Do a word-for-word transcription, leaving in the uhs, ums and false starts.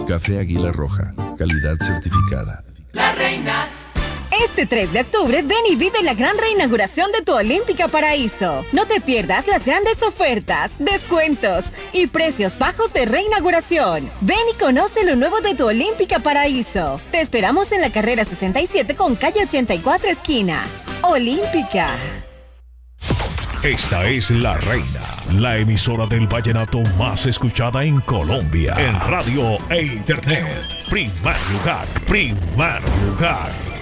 Café Águila Roja, calidad certificada. La Reina. Este tres de octubre ven y vive la gran reinauguración de tu Olímpica Paraíso. No te pierdas las grandes ofertas, descuentos y precios bajos de reinauguración. Ven y conoce lo nuevo de tu Olímpica Paraíso. Te esperamos en la carrera sesenta y siete con calle ochenta y cuatro esquina. Olímpica. Esta es La Reina, la emisora del vallenato más escuchada en Colombia. En radio e internet. Primer lugar, primer lugar.